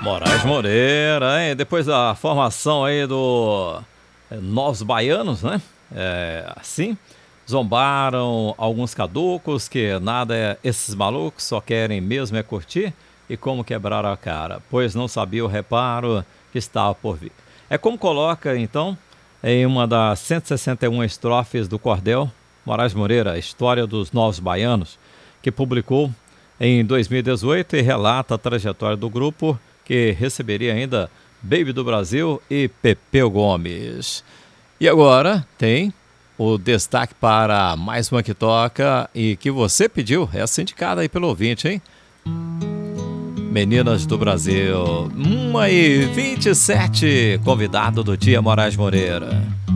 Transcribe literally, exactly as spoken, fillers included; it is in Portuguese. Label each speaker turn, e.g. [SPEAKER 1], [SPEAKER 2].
[SPEAKER 1] Moraes Moreira, hein? Depois da formação aí do é, Novos Baianos, né? É, assim, zombaram alguns caducos que nada é, esses malucos só querem mesmo é curtir e como quebraram a cara, pois não sabia o reparo que estava por vir. É como coloca, então, em uma das cento e sessenta e uma estrofes do cordel, Moraes Moreira, a história dos Novos Baianos, que publicou em dois mil e dezoito e relata a trajetória do grupo que receberia ainda Baby do Brasil e Pepeu Gomes. E agora tem o destaque para mais uma que toca e que você pediu, essa indicada aí pelo ouvinte, hein? Meninas do Brasil, uma e vinte e sete, convidado do dia Moraes Moreira.